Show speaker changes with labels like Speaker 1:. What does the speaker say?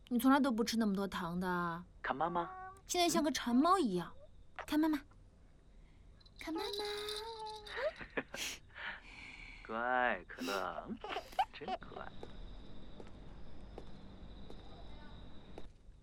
Speaker 1: 你从来都不吃那么多糖的。
Speaker 2: 看妈妈，
Speaker 1: 现在像个馋猫一样。看妈妈，看妈妈。
Speaker 2: 乖，可乐，真乖。